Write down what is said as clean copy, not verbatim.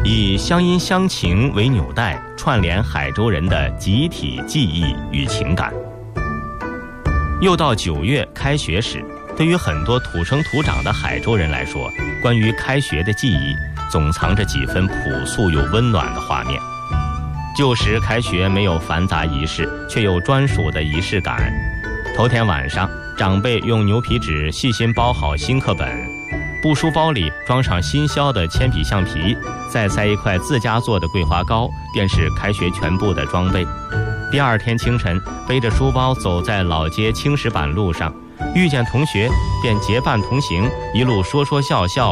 以乡音乡情为纽带，串联海州人的集体记忆与情感。又到9月开学时，对于很多土生土长的海州人来说，关于开学的记忆总藏着几分朴素又温暖的画面。旧时开学没有繁杂仪式，却有专属的仪式感。头天晚上，长辈用牛皮纸细心包好新课本，布书包里装上新削的铅笔橡皮，再塞一块自家做的桂花糕，便是开学全部的装备。第二天清晨，背着书包走在老街青石板路上，遇见同学便结伴同行，一路说说笑笑，